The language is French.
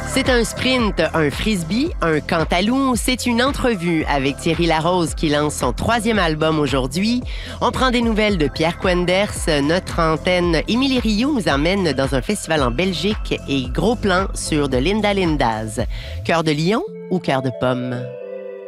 C'est un sprint, un frisbee, un cantalou. C'est une entrevue avec Thierry Larose qui lance son 3e album aujourd'hui. On prend des nouvelles de Pierre Quenders. Notre antenne Émilie Rioux nous emmène dans un festival en Belgique et gros plan sur de Linda Lindas. Cœur de lion ou cœur de pomme?